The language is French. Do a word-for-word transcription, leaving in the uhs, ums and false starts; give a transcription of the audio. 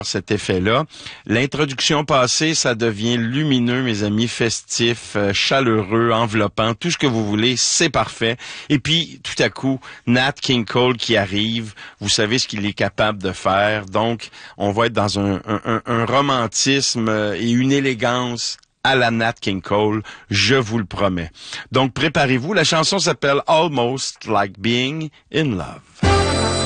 cet effet-là. L'introduction passée, ça devient lumineux, mes amis, festif, euh, chaleureux, enveloppant, tout ce que vous voulez, c'est parfait. Et puis, tout à coup, Nat King Cole qui arrive, vous savez ce qu'il est capable de faire. Donc, on va être dans un, un, un, un romantisme et une élégance à la Nat King Cole, je vous le promets. Donc, préparez-vous. La chanson s'appelle Almost Like Being in Love.